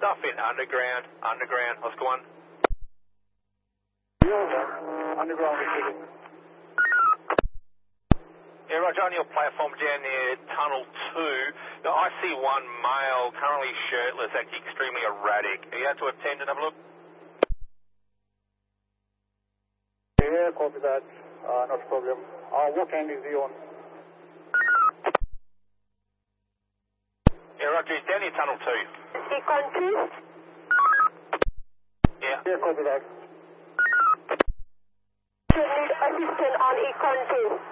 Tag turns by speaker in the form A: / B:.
A: Nothing. Underground. What's going on?
B: Underground receiving.
A: Yeah, Roger, on your platform down near Tunnel 2, I see one male currently shirtless, acting extremely erratic. Are you out to attend and have a look?
B: Yeah, copy that. Not a problem. What end is he on?
A: Yeah, Roger, he's down near Tunnel 2.
C: Econ 2?
A: Yeah.
B: Yeah, copy that.
C: Should need assistance on Econ 2.